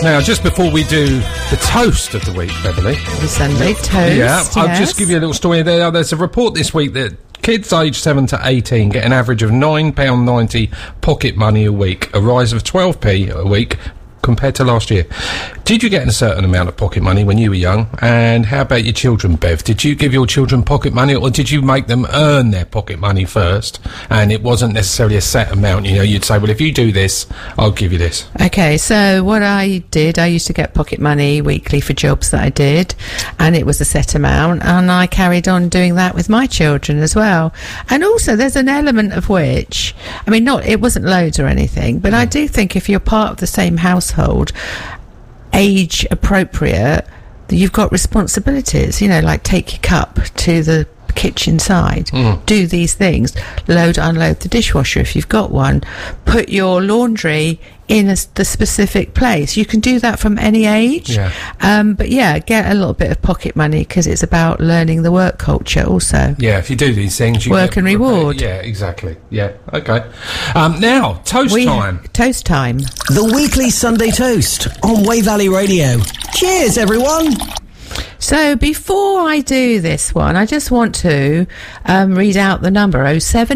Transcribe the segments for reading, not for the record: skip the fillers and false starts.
Now, just before we do the toast of the week, Beverly. The Sunday toast. Yeah, I'll just give you a little story there. There's a report this week that kids aged 7 to 18 get an average of £9.90 pocket money a week, a rise of 12p a week compared to last year. Did you get a certain amount of pocket money when you were young? And how about your children, Bev? Did you give your children pocket money, or did you make them earn their pocket money first? And it wasn't necessarily a set amount, you know, you'd say, well, if you do this, I'll give you this. Okay, so what I did, I used to get pocket money weekly for jobs that I did, and it was a set amount, and I carried on doing that with my children as well. And also, there's an element of which, I mean, it wasn't loads or anything, but I do think if you're part of the same household, age appropriate, you've got responsibilities, you know, like take your cup to the kitchen side, do these things, unload the dishwasher if you've got one, put your laundry in the specific place. You can do that from any age. But yeah, get a little bit of pocket money, because it's about learning the work culture also. Yeah, if you do these things, you work and reward. Yeah, exactly. Yeah, okay. Now, toast time. Toast time. The weekly Sunday toast on Way Valley Radio. Cheers, everyone. So before I do this one, I just want to read out the number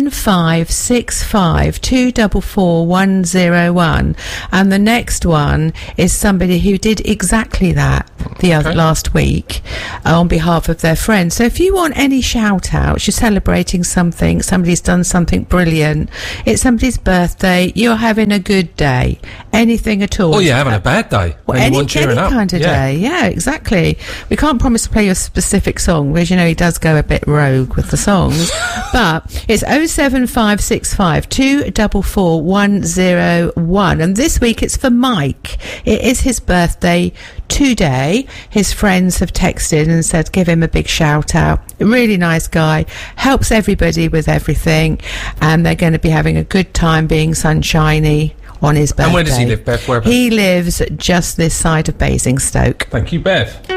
07565 244 101, and the next one is somebody who did exactly that last week on behalf of their friends. So if you want any shout outs, you're celebrating something, somebody's done something brilliant, it's somebody's birthday, you're having a good day, anything at all. Or you're having a bad day. Well, any kind of day. Yeah, exactly. We can't promise to play you a specific song, because, you know, he does go a bit rogue with the songs. But it's 07565 244 101. And this week it's for Mike. It is his birthday today. His friends have texted and said give him a big shout out. A really nice guy, helps everybody with everything, and they're going to be having a good time being sunshiny on his birthday. And where does he live, Bev? Where about? He lives just this side of Basingstoke. Thank you, Bev.